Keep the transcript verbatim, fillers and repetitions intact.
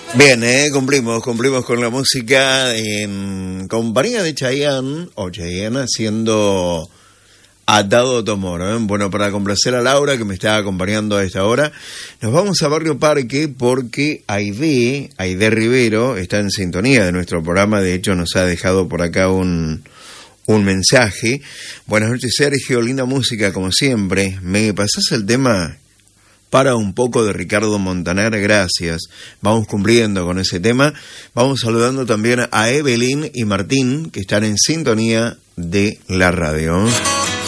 Bien, eh, cumplimos, cumplimos con la música en compañía de Chayanne, o Chayanne haciendo Atado tu amor, ¿eh? Bueno, para complacer a Laura que me está acompañando a esta hora, nos vamos a Barrio Parque porque Aide, Aide Rivero está en sintonía de nuestro programa, de hecho nos ha dejado por acá un, un mensaje. Buenas noches Sergio, linda música como siempre, ¿me pasás el tema Para un poco de Ricardo Montaner? Gracias. Vamos cumpliendo con ese tema. Vamos saludando también a Evelyn y Martín, que están en sintonía de la radio.